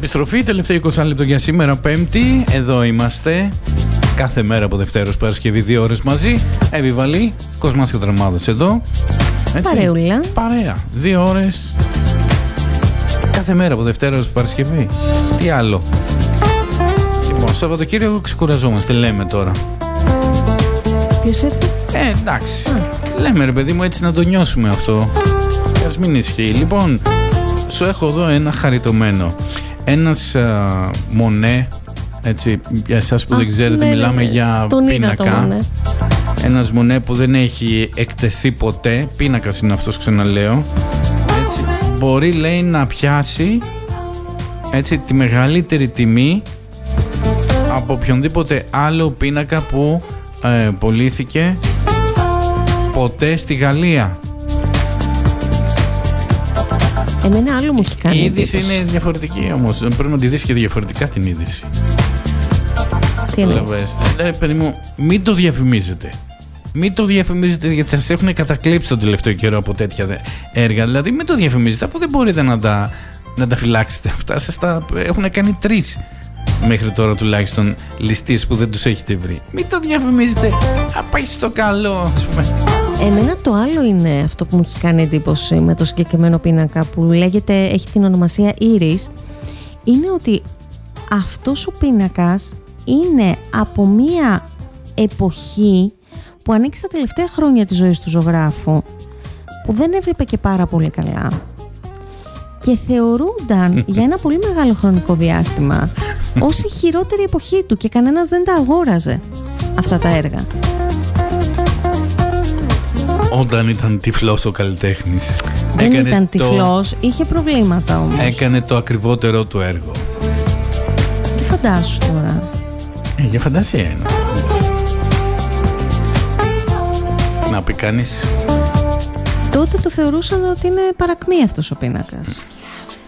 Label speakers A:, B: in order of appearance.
A: επιστροφή, τελευταίο 20 λεπτό για σήμερα, Πέμπτη. Εδώ είμαστε. Κάθε μέρα από Δευτέρος Παρασκευή, 2 ώρες μαζί. Επιβαλή, Κοσμάς και Δραμάδος εδώ. Έτσι.
B: Παρεούλα.
A: Παρέα. 2 ώρες. Κάθε μέρα από Δευτέρος Παρασκευή. Τι άλλο. Λοιπόν, Σαββατοκύριακο ξεκουραζόμαστε, λέμε τώρα.
B: Ποιος έρθει?
A: Εντάξει. Λέμε ρε παιδί μου, έτσι να το νιώσουμε αυτό. Ας μην ισχύει. Λοιπόν, σου έχω εδώ ένα χαριτωμένο. Ένας Μονέ, έτσι, για εσάς που δεν ξέρετε, μιλάμε για πίνακα. Ένας Μονέ που δεν έχει εκτεθεί ποτέ. Πίνακας είναι αυτός, ξαναλέω. Έτσι, μπορεί, λέει, να πιάσει, έτσι, τη μεγαλύτερη τιμή από οποιονδήποτε άλλο πίνακα που πωλήθηκε ποτέ στη Γαλλία.
B: Εμένα άλλο μου έχει κάνει.
A: Η είδηση είναι διαφορετική όμως. Πρέπει να τη δεις και διαφορετικά την είδηση.
B: Τι εννοείς?
A: Παιδί μου, μην το διαφημίζετε. Μην το διαφημίζετε, γιατί σας έχουν κατακλείψει τον τελευταίο καιρό από τέτοια έργα. Δηλαδή, μην το διαφημίζετε, αφού δεν μπορείτε να τα φυλάξετε αυτά. Σας τα έχουν κάνει 3 μέχρι τώρα τουλάχιστον ληστείς που δεν τους έχετε βρει. Μην το διαφημίζετε. Πάει στο καλό, ας πούμε.
B: Εμένα το άλλο είναι αυτό που μου έχει κάνει εντύπωση με το συγκεκριμένο πίνακα που λέγεται, έχει την ονομασία Iris, είναι ότι αυτός ο πίνακας είναι από μία εποχή που ανήκει στα τελευταία χρόνια της ζωής του ζωγράφου, που δεν έβλεπε και πάρα πολύ καλά και θεωρούνταν για ένα πολύ μεγάλο χρονικό διάστημα ως η χειρότερη εποχή του και κανένας δεν τα αγόραζε αυτά τα έργα.
A: Όταν ήταν τυφλός ο καλλιτέχνης.
B: Δεν ήταν τυφλός, είχε προβλήματα όμως.
A: Έκανε το ακριβότερο του έργο.
B: Τι φαντάσου τώρα.
A: Για φαντασία είναι. Να πει κανείς.
B: Τότε το θεωρούσαν ότι είναι παρακμή αυτός ο πίνακας.